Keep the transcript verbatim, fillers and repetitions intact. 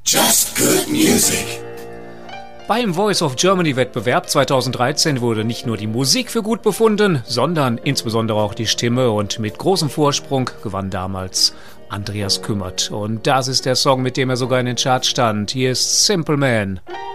Just good music. Beim Voice of Germany Wettbewerb zweitausenddreizehn wurde nicht nur die Musik für gut befunden, sondern insbesondere auch die Stimme, und mit großem Vorsprung gewann damals Andreas Kümmert. Und das ist der Song, mit dem er sogar in den Charts stand. Hier ist Simple Man.